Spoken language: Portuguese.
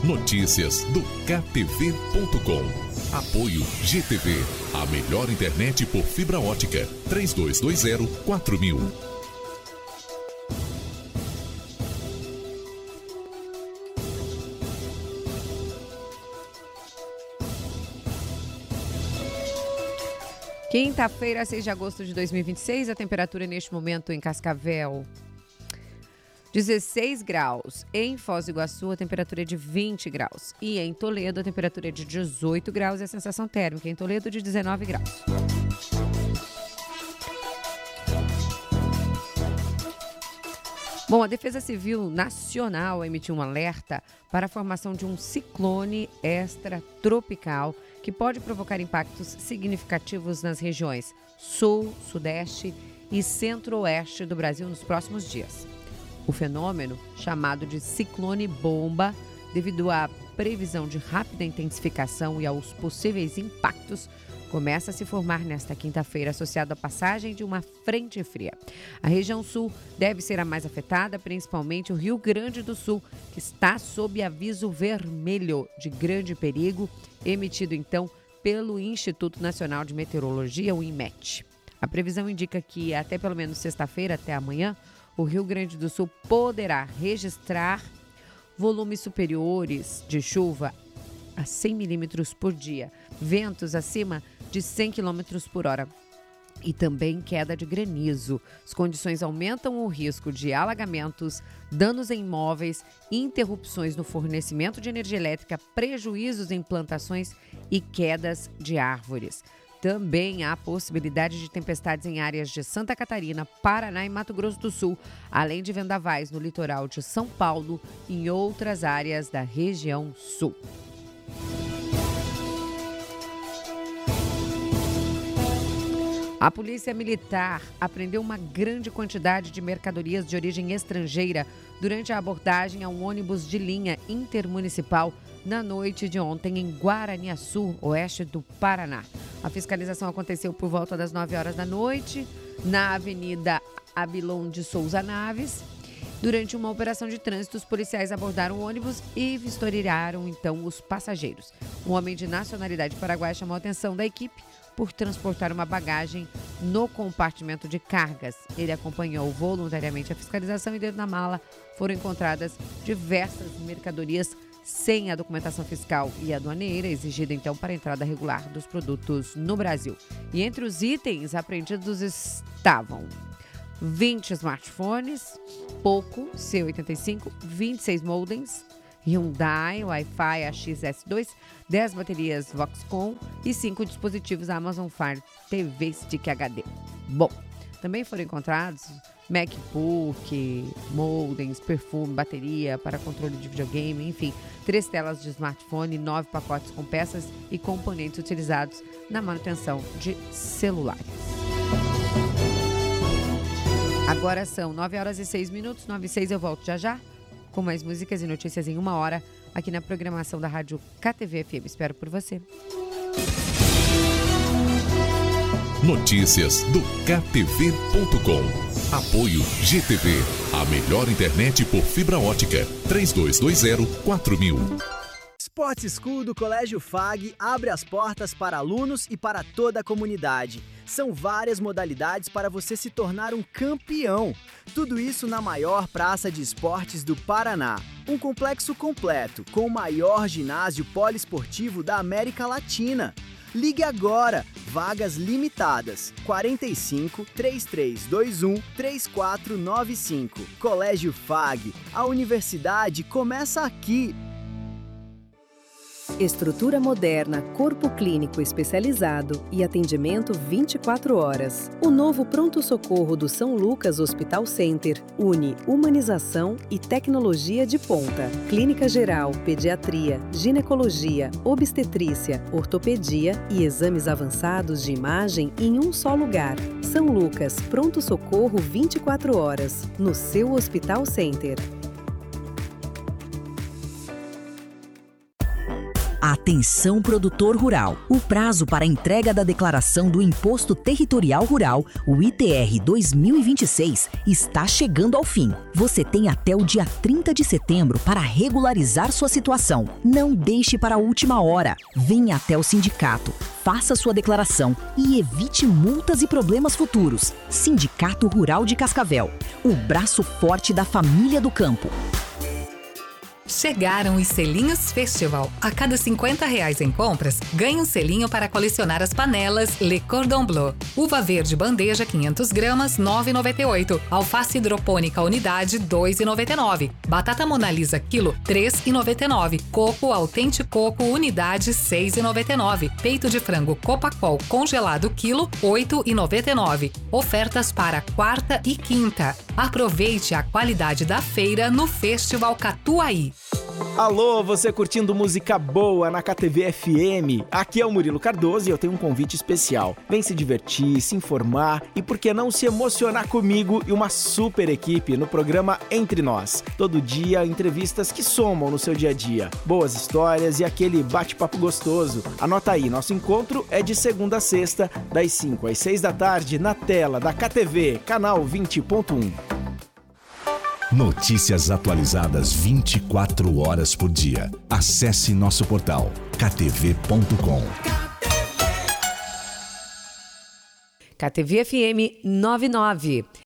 Notícias do KTV.com. Apoio GTV, a melhor internet por fibra ótica. 3220-4000. Quinta-feira, 6 de agosto de 2026, a temperatura neste momento em Cascavel, 16 graus. Em Foz do Iguaçu, a temperatura é de 20 graus. E em Toledo, a temperatura é de 18 graus e a sensação térmica em Toledo de 19 graus. Bom, a Defesa Civil Nacional emitiu um alerta para a formação de um ciclone extratropical que pode provocar impactos significativos nas regiões sul, sudeste e centro-oeste do Brasil nos próximos dias. O fenômeno, chamado de ciclone bomba, devido à previsão de rápida intensificação e aos possíveis impactos, começa a se formar nesta quinta-feira, associado à passagem de uma frente fria. A região sul deve ser a mais afetada, principalmente o Rio Grande do Sul, que está sob aviso vermelho de grande perigo, emitido então pelo Instituto Nacional de Meteorologia, o INMET. A previsão indica que até pelo menos sexta-feira, até amanhã, o Rio Grande do Sul poderá registrar volumes superiores de chuva a 100 milímetros por dia, ventos acima de 100 quilômetros por hora e também queda de granizo. As condições aumentam o risco de alagamentos, danos em imóveis, interrupções no fornecimento de energia elétrica, prejuízos em plantações e quedas de árvores. Também há possibilidade de tempestades em áreas de Santa Catarina, Paraná e Mato Grosso do Sul, além de vendavais no litoral de São Paulo e em outras áreas da região sul. A Polícia Militar apreendeu uma grande quantidade de mercadorias de origem estrangeira durante a abordagem a um ônibus de linha intermunicipal na noite de ontem em Guaraniaçu, oeste do Paraná. A fiscalização aconteceu por volta das 9 horas da noite na Avenida Abilon de Souza Naves. Durante uma operação de trânsito, os policiais abordaram o ônibus e vistoriaram então os passageiros. Um homem de nacionalidade paraguaia chamou a atenção da equipe por transportar uma bagagem no compartimento de cargas. Ele acompanhou voluntariamente a fiscalização e dentro da mala foram encontradas diversas mercadorias sem a documentação fiscal e aduaneira exigida então para a entrada regular dos produtos no Brasil. E entre os itens apreendidos estavam 20 smartphones, Poco C85, 26 modems, Hyundai Wi-Fi AXS2, 10 baterias Voxcom e 5 dispositivos Amazon Fire TV Stick HD. Bom, também foram encontrados MacBook, modems, perfume, bateria para controle de videogame, enfim, 3 telas de smartphone, 9 pacotes com peças e componentes utilizados na manutenção de celulares. Agora são 9 horas e 6 minutos, 9 e 6, eu volto já com mais músicas e notícias em 1 hora aqui na programação da Rádio KTV FM. Espero por você. Notícias do KTV.com. Apoio GTV, a melhor internet por fibra ótica. 3220-4000. Sports School do Colégio FAG abre as portas para alunos e para toda a comunidade. São várias modalidades para você se tornar um campeão. Tudo isso na maior praça de esportes do Paraná. Um complexo completo, com o maior ginásio poliesportivo da América Latina. Ligue agora, vagas limitadas, 45 3321 3495. Colégio FAG, a universidade começa aqui. Estrutura moderna, corpo clínico especializado e atendimento 24 horas. O novo pronto-socorro do São Lucas Hospital Center une humanização e tecnologia de ponta. Clínica geral, pediatria, ginecologia, obstetrícia, ortopedia e exames avançados de imagem em um só lugar. São Lucas, pronto-socorro 24 horas, no seu Hospital Center. Atenção, produtor rural. O prazo para a entrega da declaração do Imposto Territorial Rural, o ITR 2026, está chegando ao fim. Você tem até o dia 30 de setembro para regularizar sua situação. Não deixe para a última hora. Venha até o sindicato, faça sua declaração e evite multas e problemas futuros. Sindicato Rural de Cascavel, o braço forte da família do campo. Chegaram os selinhos Festival. A cada R$50 em compras, ganhe um selinho para colecionar as panelas Le Cordon Bleu. Uva verde bandeja 500 gramas, R$ 9,98. Alface hidropônica unidade, R$ 2,99. Batata Mona Lisa quilo, R$ 3,99. Coco Autêntico Coco unidade, R$ 6,99. Peito de frango Copacol congelado quilo, R$ 8,99. Ofertas para quarta e quinta. Aproveite a qualidade da feira no Festival Catuaí. Alô, você curtindo música boa na KTV FM? Aqui é o Murilo Cardoso e eu tenho um convite especial. Vem se divertir, se informar e por que não se emocionar comigo e uma super equipe no programa Entre Nós. Todo dia, entrevistas que somam no seu dia a dia. Boas histórias e aquele bate-papo gostoso. Anota aí, nosso encontro é de segunda a sexta, das 5 às 6 da tarde, na tela da KTV, canal 20.1. Notícias atualizadas 24 horas por dia. Acesse nosso portal ktv.com. KTV FM 99.